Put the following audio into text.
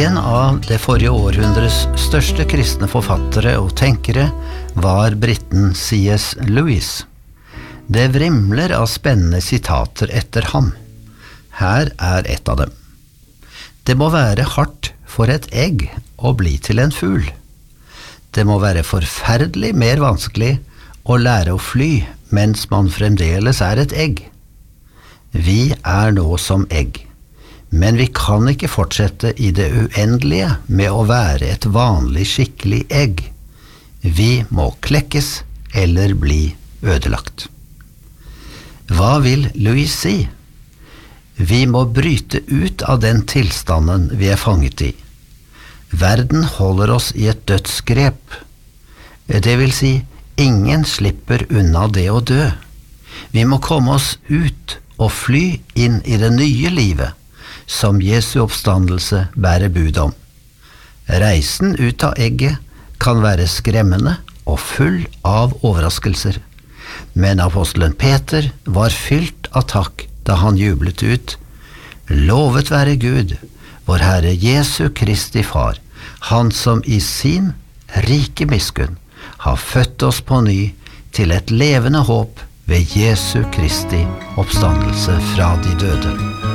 En av det forrige århundres største kristne forfattere og tenkere var britten C.S. Lewis. Det vrimler av spennende sitater etter ham. Her er et av dem. Det må være hardt for et egg å bli til en fugl. Det må være forferdelig mer vanskelig å lære å fly mens man fremdeles er et egg. Vi er nå som egg, men vi kan ikke fortsette i det uendelige med å være et vanlig skikkelig egg. Vi må klekkes eller bli ødelagt. Hva vil Louis si? Vi må bryte ut av den tilstanden vi er fanget i. Verden holder oss i et dødsgrep. Det vil si, ingen slipper unna det å dø. Vi må komme oss ut og fly inn i det nye livet, som Jesu oppstandelse bærer bud om. Reisen ut av egget kan være skremmende og full av overraskelser, men apostelen Peter var fylt av takk da han jublet ut: Lovet være Gud, vår Herre Jesu Kristi Far, han som i sin rike miskunn har født oss på ny til et levende håp ved Jesu Kristi oppstandelse fra de døde.